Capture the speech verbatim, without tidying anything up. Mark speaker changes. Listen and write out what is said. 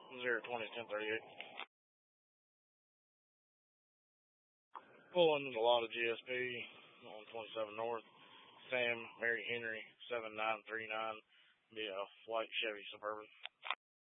Speaker 1: zero twenty ten thirty-eight. Pulling a lot of G S P on twenty-seven North. Sam, Mary Henry, seven nine three nine. Be a white Chevy Suburban.